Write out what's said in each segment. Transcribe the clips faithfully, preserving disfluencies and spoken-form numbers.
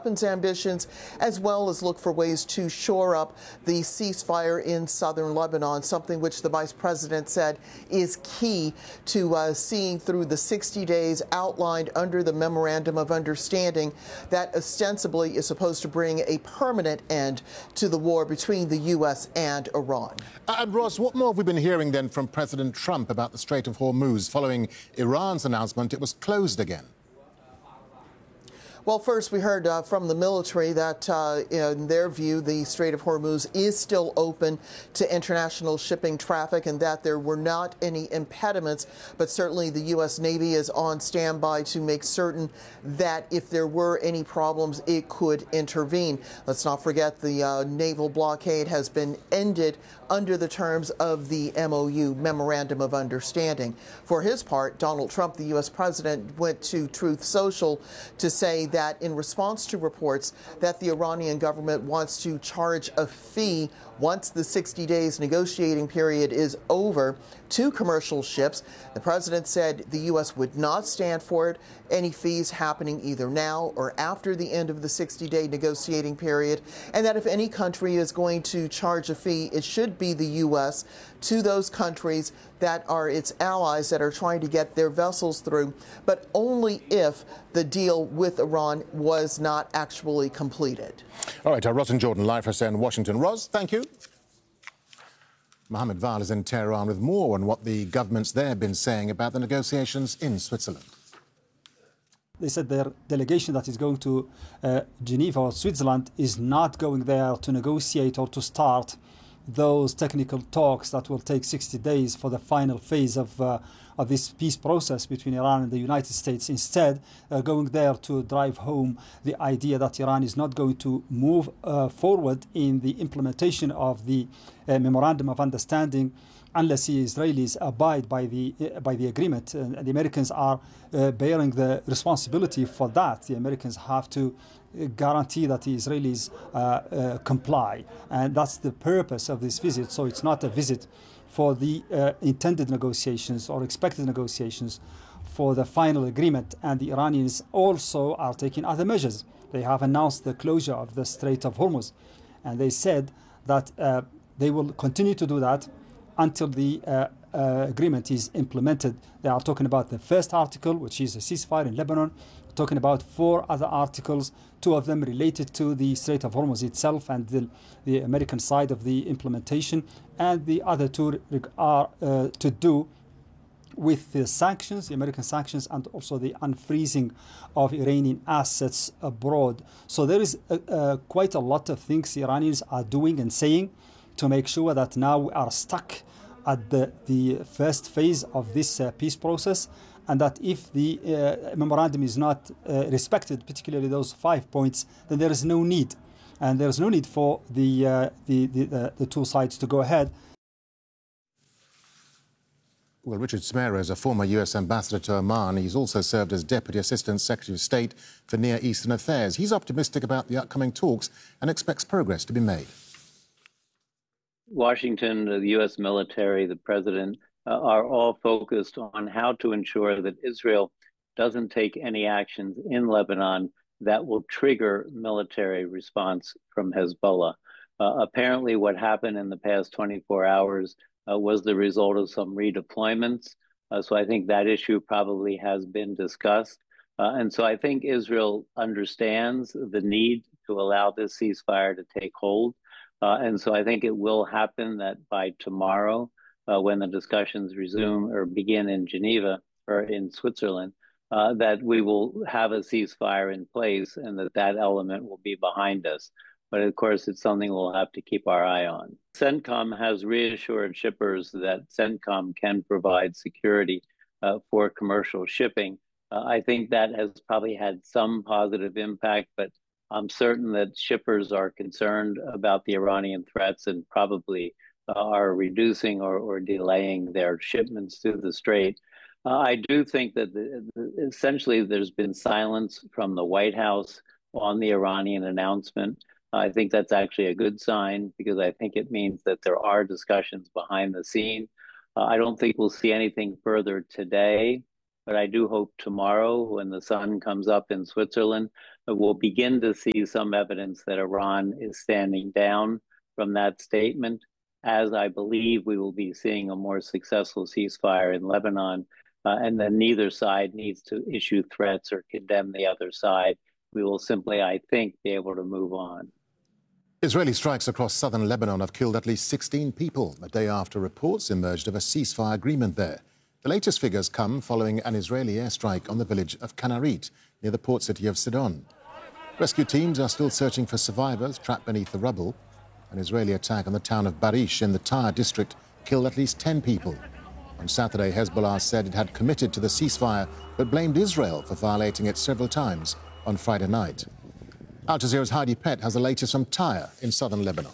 weapons ambitions, as well as look for ways to shore up the ceasefire in southern Lebanon, something which the vice president said is key to uh, seeing through the sixty days outlined under the Memorandum of Understanding that ostensibly is supposed to bring a permanent end to the war between the U S and Iran. And Ross, what more have we been hearing then from President Trump about the Strait of Hormuz following Iran's announcement it was closed again? Well, first, we heard uh, from the military that, uh, in their view, the Strait of Hormuz is still open to international shipping traffic and that there were not any impediments. But certainly the U S Navy is on standby to make certain that if there were any problems, it could intervene. Let's not forget the uh, naval blockade has been ended under the terms of the M O U, Memorandum of Understanding. For his part, Donald Trump, the U S president, went to Truth Social to say that in response to reports that the Iranian government wants to charge a fee once the sixty days negotiating period is over to commercial ships, the president said the U S would not stand for it, any fees happening either now or after the end of the sixty day negotiating period, and that if any country is going to charge a fee, it should be the U S to those countries that are its allies that are trying to get their vessels through, but only if the deal with Iran was not actually completed. All right, uh, Ross and Jordan, live for us in Washington. Ross, thank you. Mohammed Val is in Tehran with more on what the governments there have been saying about the negotiations in Switzerland. They said their delegation that is going to uh, Geneva or Switzerland is not going there to negotiate or to start those technical talks that will take sixty days for the final phase of, uh, of this peace process between Iran and the United States. Instead, uh, going there to drive home the idea that Iran is not going to move uh, forward in the implementation of the uh, Memorandum of Understanding unless the Israelis abide by the uh, by the agreement. Uh, the Americans are uh, bearing the responsibility for that. The Americans have to guarantee that the Israelis uh, uh, comply. And that's the purpose of this visit. So it's not a visit for the uh, intended negotiations or expected negotiations for the final agreement. And the Iranians also are taking other measures. They have announced the closure of the Strait of Hormuz. And they said that uh, they will continue to do that until the uh, uh, agreement is implemented. They are talking about the first article, which is a ceasefire in Lebanon, talking about four other articles, two of them related to the Strait of Hormuz itself and the, the American side of the implementation, and the other two are uh, to do with the sanctions, the American sanctions, and also the unfreezing of Iranian assets abroad. So there is uh, uh, quite a lot of things the Iranians are doing and saying to make sure that now we are stuck at the, the first phase of this uh, peace process, and that if the uh, memorandum is not uh, respected, particularly those five points, then there is no need. And there is no need for the, uh, the, the, the, the two sides to go ahead. Well, Richard Smerer is a former U S ambassador to Oman. He's also served as Deputy Assistant Secretary of State for Near Eastern Affairs. He's optimistic about the upcoming talks and expects progress to be made. Washington, the U S military, the president, uh, are all focused on how to ensure that Israel doesn't take any actions in Lebanon that will trigger military response from Hezbollah. Uh, apparently, what happened in the past twenty-four hours uh, was the result of some redeployments. Uh, so I think that issue probably has been discussed. Uh, and so I think Israel understands the need to allow this ceasefire to take hold. Uh, and so I think it will happen that by tomorrow, uh, when the discussions resume or begin in Geneva or in Switzerland, uh, that we will have a ceasefire in place and that that element will be behind us. But of course, it's something we'll have to keep our eye on. CENTCOM has reassured shippers that CENTCOM can provide security uh, for commercial shipping. Uh, I think that has probably had some positive impact, but I'm certain that shippers are concerned about the Iranian threats and probably uh, are reducing or, or delaying their shipments through the Strait. Uh, I do think that the, the, essentially there's been silence from the White House on the Iranian announcement. I think that's actually a good sign because I think it means that there are discussions behind the scene. Uh, I don't think we'll see anything further today, but I do hope tomorrow when the sun comes up in Switzerland we'll begin to see some evidence that Iran is standing down from that statement, as I believe we will be seeing a more successful ceasefire in Lebanon. Uh, and then neither side needs to issue threats or condemn the other side. We will simply, I think, be able to move on. Israeli strikes across southern Lebanon have killed at least sixteen people, a day after reports emerged of a ceasefire agreement there. The latest figures come following an Israeli airstrike on the village of Kanarit, near the port city of Sidon. Rescue teams are still searching for survivors trapped beneath the rubble. An Israeli attack on the town of Barish in the Tyre district killed at least ten people. On Saturday, Hezbollah said it had committed to the ceasefire, but blamed Israel for violating it several times on Friday night. Al Jazeera's Heidi Pett has the latest from Tyre in southern Lebanon.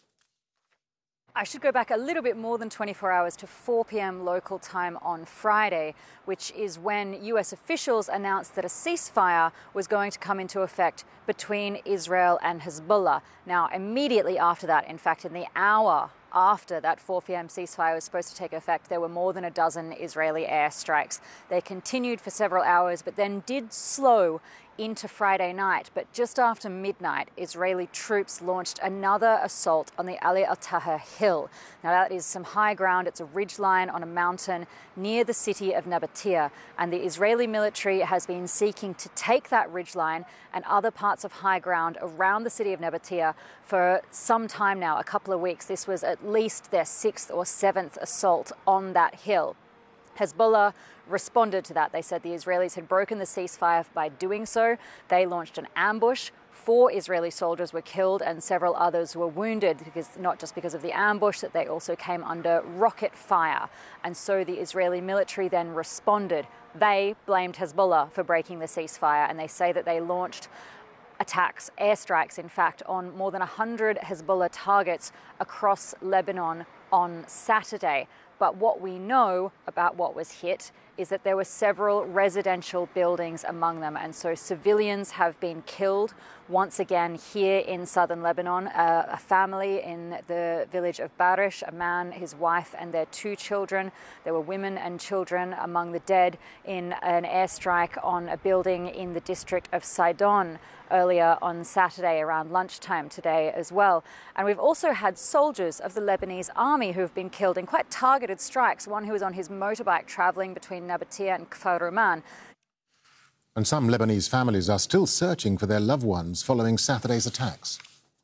I should go back a little bit more than twenty-four hours to four p m local time on Friday, which is when U S officials announced that a ceasefire was going to come into effect between Israel and Hezbollah. Now, immediately after that, in fact, in the hour after that four p m ceasefire was supposed to take effect, there were more than a dozen Israeli airstrikes. They continued for several hours, but then did slow into Friday night. But just after midnight, Israeli troops launched another assault on the Ali al-Taher Hill. Now, that is some high ground. It's a ridgeline on a mountain near the city of Nabatea. And the Israeli military has been seeking to take that ridgeline and other parts of high ground around the city of Nabatea for some time now, a couple of weeks. This was at least their sixth or seventh assault on that hill. Hezbollah responded to that. They said the Israelis had broken the ceasefire by doing so. They launched an ambush. Four Israeli soldiers were killed and several others were wounded, because not just because of the ambush, that they also came under rocket fire. And so the Israeli military then responded. They blamed Hezbollah for breaking the ceasefire, and they say that they launched attacks, airstrikes, in fact, on more than one hundred Hezbollah targets across Lebanon on Saturday. But what we know about what was hit is that there were several residential buildings among them. And so civilians have been killed once again here in southern Lebanon. Uh, a family in the village of Barish, a man, his wife and their two children. There were women and children among the dead in an airstrike on a building in the district of Sidon earlier on Saturday around lunchtime today as well. And we've also had soldiers of the Lebanese army who have been killed in quite targeted strikes. One who was on his motorbike traveling between Nabatea and Kfar Ruman. And some Lebanese families are still searching for their loved ones following Saturday's attacks.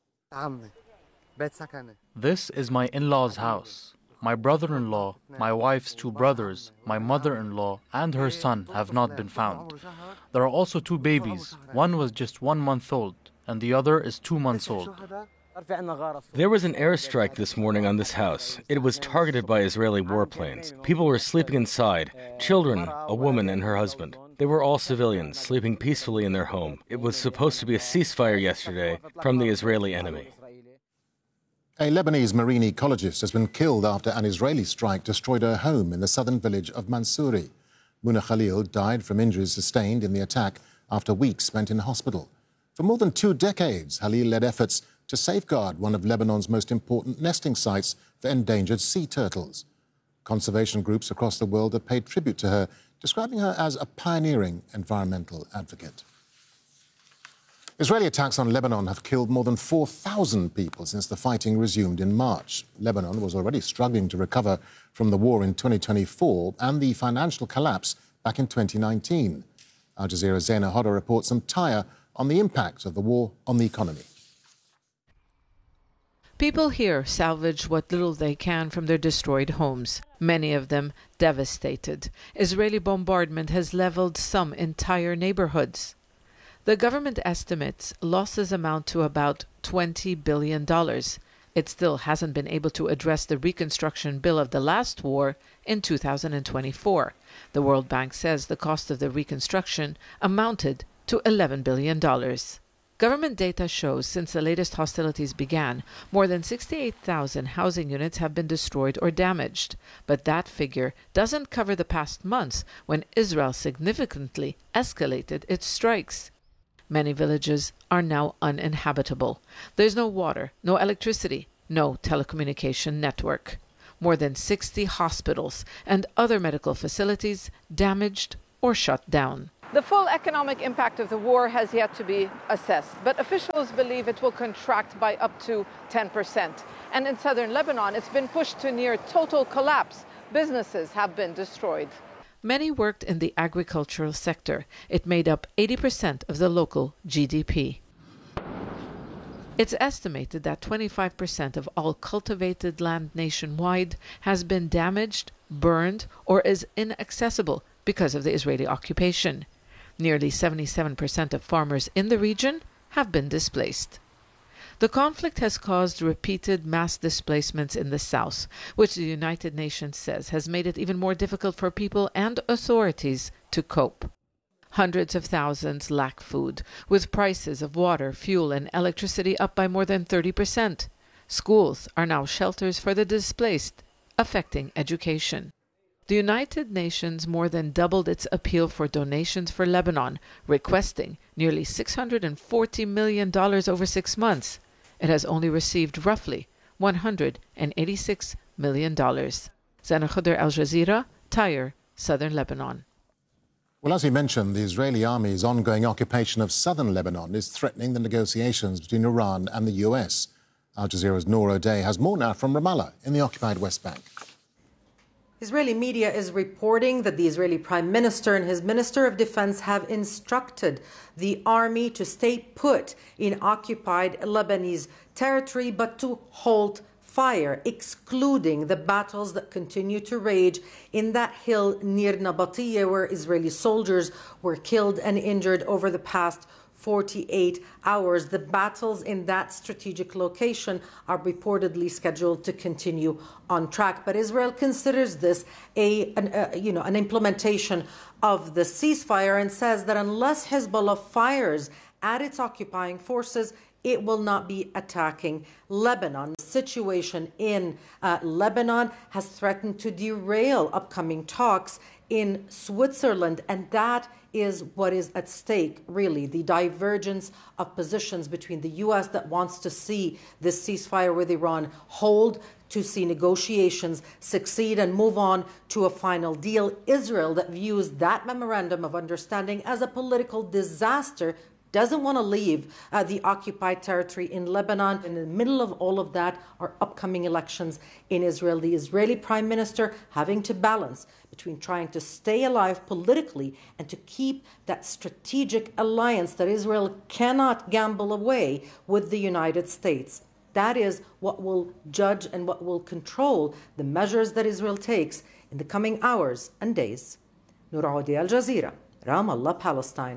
This is my in-law's house. My brother-in-law, my wife's two brothers, my mother-in-law and her son have not been found. There are also two babies. One was just one month old and the other is two months old. There was an airstrike this morning on this house. It was targeted by Israeli warplanes. People were sleeping inside, children, a woman and her husband. They were all civilians, sleeping peacefully in their home. It was supposed to be a ceasefire yesterday from the Israeli enemy. A Lebanese marine ecologist has been killed after an Israeli strike destroyed her home in the southern village of Mansouri. Muna Khalil died from injuries sustained in the attack after weeks spent in hospital. For more than two decades, Khalil led efforts to safeguard one of Lebanon's most important nesting sites for endangered sea turtles. Conservation groups across the world have paid tribute to her, describing her as a pioneering environmental advocate. Israeli attacks on Lebanon have killed more than four thousand people since the fighting resumed in March. Lebanon was already struggling to recover from the war in twenty twenty-four and the financial collapse back in twenty nineteen. Al Jazeera's Zaina Hodder reports from Tyre on the impact of the war on the economy. People here salvage what little they can from their destroyed homes, many of them devastated. Israeli bombardment has leveled some entire neighborhoods. The government estimates losses amount to about twenty billion dollars. It still hasn't been able to address the reconstruction bill of the last war in two thousand twenty-four. The World Bank says the cost of the reconstruction amounted to eleven billion dollars. Government data shows since the latest hostilities began, more than sixty-eight thousand housing units have been destroyed or damaged. But that figure doesn't cover the past months when Israel significantly escalated its strikes. Many villages are now uninhabitable. There's no water, no electricity, no telecommunication network. More than sixty hospitals and other medical facilities damaged or shut down. The full economic impact of the war has yet to be assessed, but officials believe it will contract by up to ten percent. And in southern Lebanon, it's been pushed to near total collapse. Businesses have been destroyed. Many worked in the agricultural sector. It made up eighty percent of the local G D P. It's estimated that twenty-five percent of all cultivated land nationwide has been damaged, burned, or is inaccessible because of the Israeli occupation. Nearly seventy-seven percent of farmers in the region have been displaced. The conflict has caused repeated mass displacements in the south, which the United Nations says has made it even more difficult for people and authorities to cope. Hundreds of thousands lack food, with prices of water, fuel, and electricity up by more than thirty percent. Schools are now shelters for the displaced, affecting education. The United Nations more than doubled its appeal for donations for Lebanon, requesting nearly six hundred forty million dollars over six months. It has only received roughly one hundred eighty-six million dollars. Zana Khuder, Al Jazeera, Tyre, Southern Lebanon. Well, as we mentioned, the Israeli army's ongoing occupation of southern Lebanon is threatening the negotiations between Iran and the U S. Al Jazeera's Noor O'Day has more now from Ramallah in the occupied West Bank. Israeli media is reporting that the Israeli Prime Minister and his Minister of Defense have instructed the army to stay put in occupied Lebanese territory, but to halt fire, excluding the battles that continue to rage in that hill near Nabatiyeh, where Israeli soldiers were killed and injured over the past forty-eight hours. The battles in that strategic location are reportedly scheduled to continue on track. But Israel considers this a, an, a you know, an implementation of the ceasefire and says that unless Hezbollah fires at its occupying forces, it will not be attacking Lebanon. The situation in uh, Lebanon has threatened to derail upcoming talks in Switzerland, and that is what is at stake, really, the divergence of positions between the U S that wants to see this ceasefire with Iran hold, to see negotiations succeed and move on to a final deal. Israel, that views that memorandum of understanding as a political disaster, doesn't want to leave uh, the occupied territory in Lebanon. In the middle of all of that are upcoming elections in Israel. The Israeli Prime Minister having to balance between trying to stay alive politically and to keep that strategic alliance that Israel cannot gamble away with the United States. That is what will judge and what will control the measures that Israel takes in the coming hours and days. Noor O'Day, Al Jazeera, Ramallah, Palestine.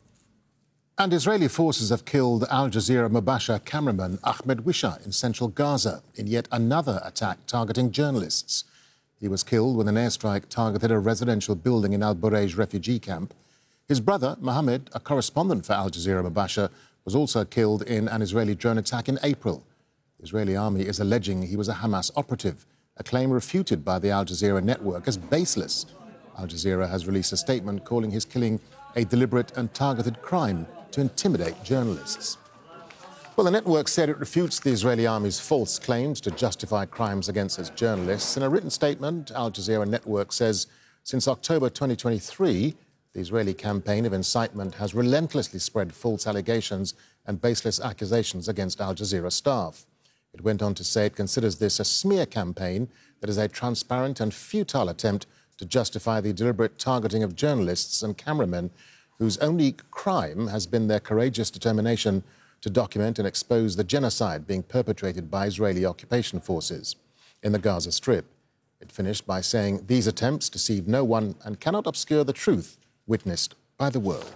And Israeli forces have killed Al Jazeera Mubasher cameraman Ahmed Wisha in central Gaza in yet another attack targeting journalists. He was killed when an airstrike targeted a residential building in Al Bureij refugee camp. His brother, Mohammed, a correspondent for Al Jazeera Mubasher, was also killed in an Israeli drone attack in April. The Israeli army is alleging he was a Hamas operative, a claim refuted by the Al Jazeera network as baseless. Al Jazeera has released a statement calling his killing a deliberate and targeted crime to intimidate journalists. Well, the network said it refutes the Israeli army's false claims to justify crimes against its journalists. In a written statement, Al Jazeera network says since October twenty twenty-three, the Israeli campaign of incitement has relentlessly spread false allegations and baseless accusations against Al Jazeera staff. It went on to say it considers this a smear campaign that is a transparent and futile attempt to justify the deliberate targeting of journalists and cameramen whose only crime has been their courageous determination to document and expose the genocide being perpetrated by Israeli occupation forces in the Gaza Strip. It finished by saying these attempts deceive no one and cannot obscure the truth witnessed by the world.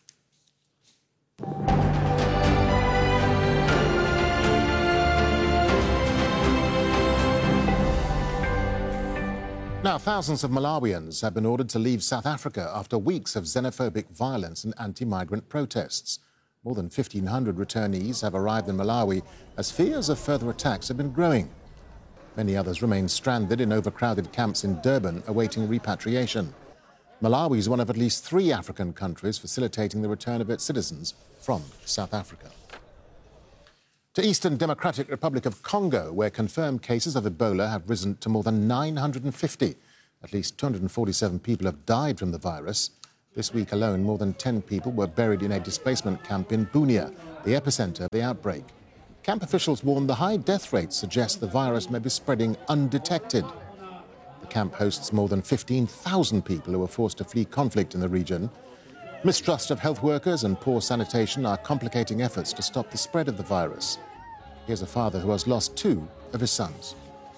Now, thousands of Malawians have been ordered to leave South Africa after weeks of xenophobic violence and anti-migrant protests. More than fifteen hundred returnees have arrived in Malawi as fears of further attacks have been growing. Many others remain stranded in overcrowded camps in Durban awaiting repatriation. Malawi is one of at least three African countries facilitating the return of its citizens from South Africa. To Eastern Democratic Republic of Congo, where confirmed cases of Ebola have risen to more than nine hundred fifty. At least two hundred forty-seven people have died from the virus. This week alone, more than ten people were buried in a displacement camp in Bunia, the epicenter of the outbreak. Camp officials warn the high death rate suggests the virus may be spreading undetected. The camp hosts more than fifteen thousand people who were forced to flee conflict in the region. Mistrust of health workers and poor sanitation are complicating efforts to stop the spread of the virus. Here's a father who has lost two of his sons.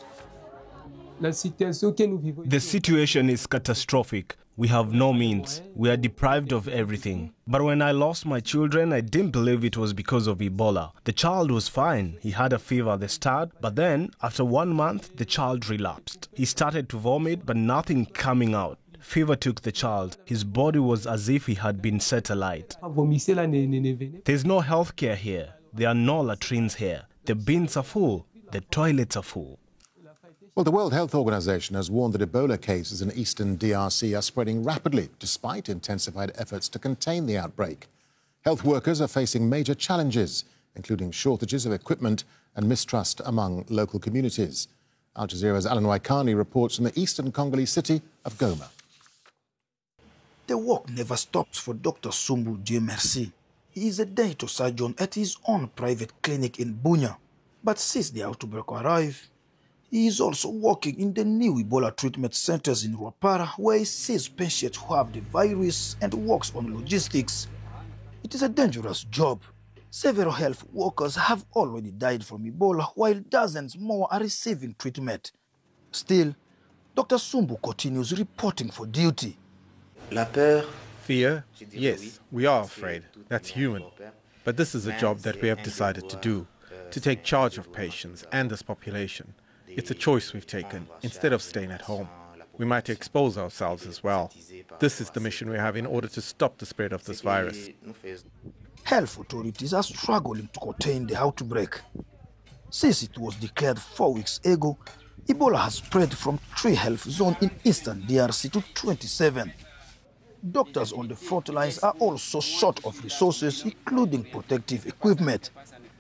The situation is catastrophic. We have no means. We are deprived of everything. But when I lost my children, I didn't believe it was because of Ebola. The child was fine. He had a fever at the start, but then, after one month, the child relapsed. He started to vomit, but nothing coming out. Fever took the child. His body was as if he had been set alight. There's no health care here. There are no latrines here. The bins are full. The toilets are full. Well, the World Health Organization has warned that Ebola cases in eastern D R C are spreading rapidly, despite intensified efforts to contain the outbreak. Health workers are facing major challenges, including shortages of equipment and mistrust among local communities. Al Jazeera's Alan Waikani reports from the eastern Congolese city of Goma. The work never stops for Doctor Sumbu Dieu Merci. He is a dental surgeon at his own private clinic in Bunia. But since the outbreak arrived, he is also working in the new Ebola treatment centers in Rwapara, where he sees patients who have the virus and works on logistics. It is a dangerous job. Several health workers have already died from Ebola, while dozens more are receiving treatment. Still, Doctor Sumbu continues reporting for duty. Fear? Yes, we are afraid. That's human. But this is a job that we have decided to do, to take charge of patients and this population. It's a choice we've taken, instead of staying at home. We might expose ourselves as well. This is the mission we have in order to stop the spread of this virus. Health authorities are struggling to contain the outbreak. Since it was declared four weeks ago, Ebola has spread from three health zones in eastern D R C to twenty-seven. Doctors on the front lines are also short of resources, including protective equipment.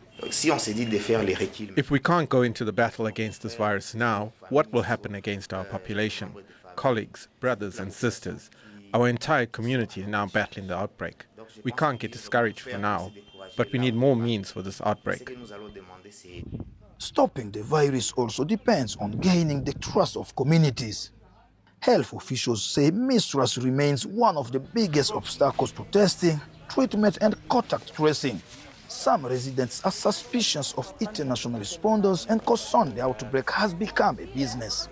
If we can't go into the battle against this virus now, what will happen against our population? Colleagues, brothers and sisters. Our entire community is now battling the outbreak. We can't get discouraged for now, but we need more means for this outbreak. Stopping the virus also depends on gaining the trust of communities. Health officials say mistrust remains one of the biggest obstacles to testing, treatment and contact tracing. Some residents are suspicious of international responders and concerned the outbreak has become a business.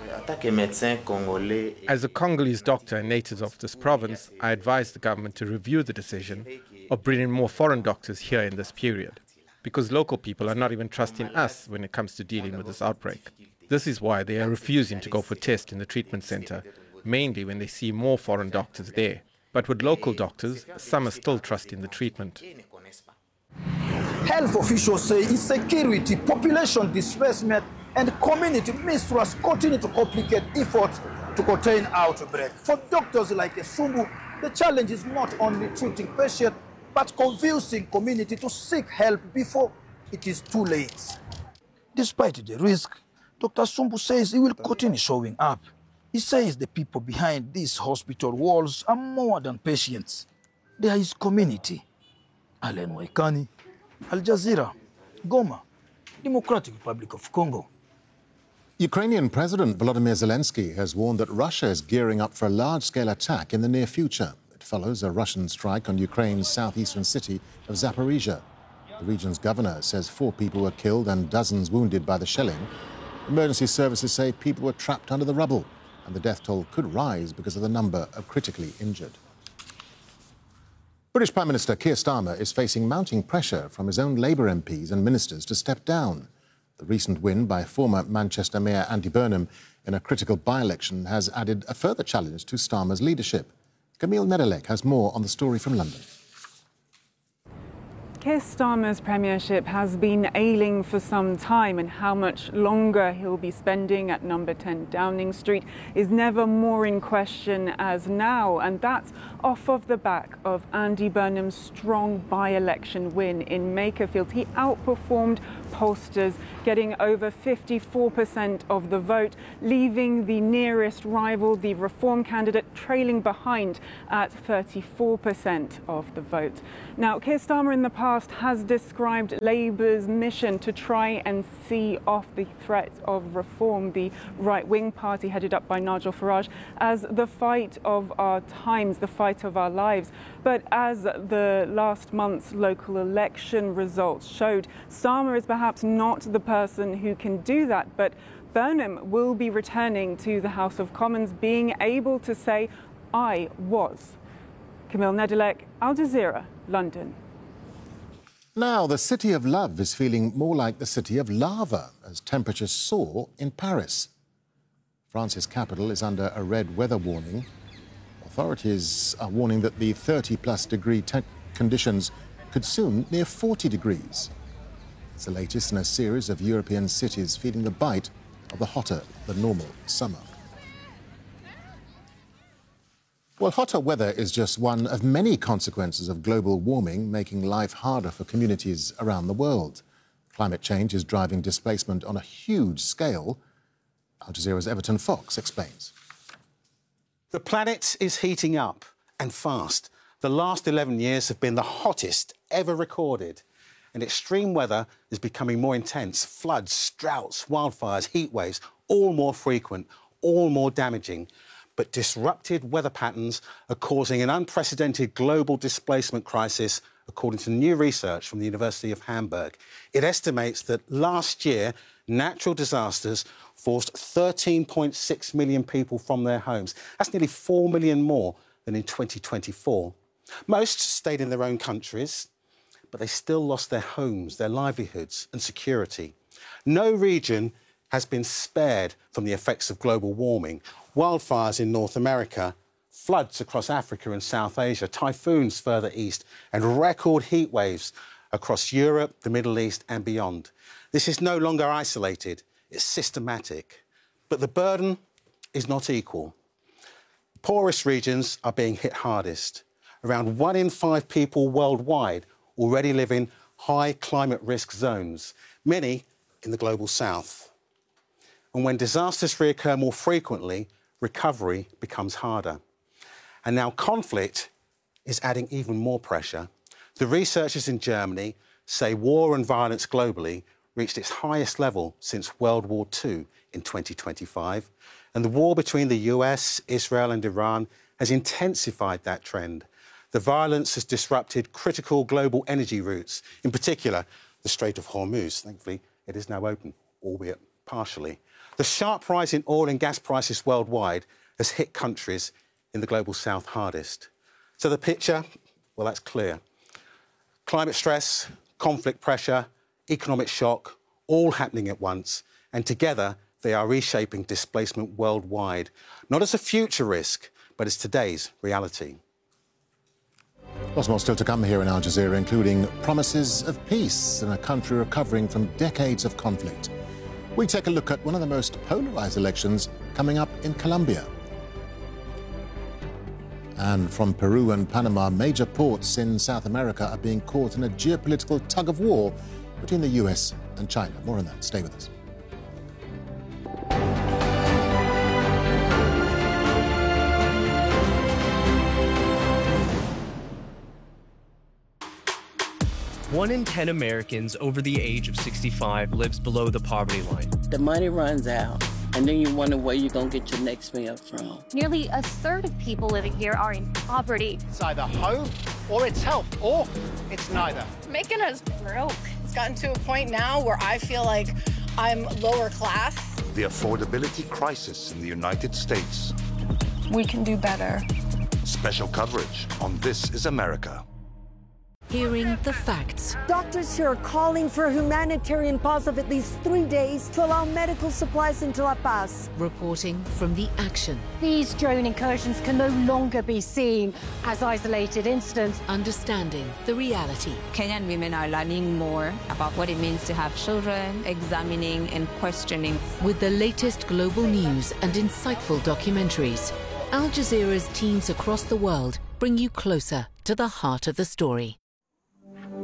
As a Congolese doctor and native of this province, I advise the government to review the decision of bringing more foreign doctors here in this period, because local people are not even trusting us when it comes to dealing with this outbreak. This is why they are refusing to go for tests in the treatment center, mainly when they see more foreign doctors there. But with local doctors, some are still trusting the treatment. Health officials say insecurity, population displacement, and community mistrust continue to complicate efforts to contain outbreak. For doctors like Sumbu, the challenge is not only treating patients, but convincing community to seek help before it is too late. Despite the risk, Doctor Sumbu says he will continue showing up. He says the people behind these hospital walls are more than patients. They are his community. Alan Waikani, Al Jazeera, Goma, Democratic Republic of Congo. Ukrainian President Volodymyr Zelensky has warned that Russia is gearing up for a large-scale attack in the near future. It follows a Russian strike on Ukraine's southeastern city of Zaporizhia. The region's governor says four people were killed and dozens wounded by the shelling. Emergency services say people were trapped under the rubble, and the death toll could rise because of the number of critically injured. British Prime Minister Keir Starmer is facing mounting pressure from his own Labour M Ps and ministers to step down. The recent win by former Manchester Mayor Andy Burnham in a critical by-election has added a further challenge to Starmer's leadership. Camille Nedalek has more on the story from London. Keir Starmer's premiership has been ailing for some time, and how much longer he'll be spending at number ten Downing Street is never more in question as now, and that's off of the back of Andy Burnham's strong by-election win in Makerfield. He outperformed pollsters, getting over fifty-four percent of the vote, leaving the nearest rival, the Reform candidate, trailing behind at thirty-four percent of the vote. Now, Keir Starmer in the past has described Labour's mission to try and see off the threat of Reform, the right-wing party headed up by Nigel Farage, as the fight of our times, the fight of our lives. But as the last month's local election results showed, Starmer is perhaps not the person who can do that, but Burnham will be returning to the House of Commons, being able to say, I was. Camille Nedelec, Al Jazeera, London. Now, the city of love is feeling more like the city of lava as temperatures soar in Paris. France's capital is under a red weather warning. Authorities are warning that the thirty plus degree te- conditions could soon near forty degrees. It's the latest in a series of European cities feeling the bite of the hotter than normal summer. Well, hotter weather is just one of many consequences of global warming, making life harder for communities around the world. Climate change is driving displacement on a huge scale. Al Jazeera's Everton Fox explains. The planet is heating up, and fast. The last eleven years have been the hottest ever recorded. And extreme weather is becoming more intense. Floods, droughts, wildfires, heat waves, all more frequent, all more damaging. But disrupted weather patterns are causing an unprecedented global displacement crisis, according to new research from the University of Hamburg. It estimates that last year, natural disasters forced thirteen point six million people from their homes. That's nearly four million more than in twenty twenty-four. Most stayed in their own countries, but they still lost their homes, their livelihoods and security. No region has been spared from the effects of global warming. Wildfires in North America, floods across Africa and South Asia, typhoons further east, and record heat waves across Europe, the Middle East and beyond. This is no longer isolated, it's systematic. But the burden is not equal. Poorest regions are being hit hardest. Around one in five people worldwide already live in high climate risk zones, many in the global south. And when disasters reoccur more frequently, recovery becomes harder. And now conflict is adding even more pressure. The researchers in Germany say war and violence globally reached its highest level since World War Two in twenty twenty-five. And the war between the U S, Israel and Iran has intensified that trend. The violence has disrupted critical global energy routes, in particular the Strait of Hormuz. Thankfully, it is now open, albeit partially. The sharp rise in oil and gas prices worldwide has hit countries in the global south hardest. So the picture, well, that's clear. Climate stress, conflict pressure, economic shock, all happening at once, and together they are reshaping displacement worldwide, not as a future risk, but as today's reality. Lots more still to come here in Al Jazeera, including promises of peace in a country recovering from decades of conflict. We take a look at one of the most polarized elections coming up in Colombia. And from Peru and Panama, major ports in South America are being caught in a geopolitical tug of war between the U S and China. More on that. Stay with us. One in ten Americans over the age of sixty-five lives below the poverty line. The money runs out, and then you wonder where you're going to get your next meal from. Nearly a third of people living here are in poverty. It's either home, or it's health, or it's neither. Making us broke. It's gotten to a point now where I feel like I'm lower class. The affordability crisis in the United States. We can do better. Special coverage on This Is America. hearing the facts. Doctors here are calling for a humanitarian pause of at least three days to allow medical supplies into La Paz. Reporting from the action. These drone incursions can no longer be seen as isolated incidents. Understanding the reality. Kenyan women are learning more about what it means to have children, examining and questioning. With the latest global news and insightful documentaries, Al Jazeera's teams across the world bring you closer to the heart of the story.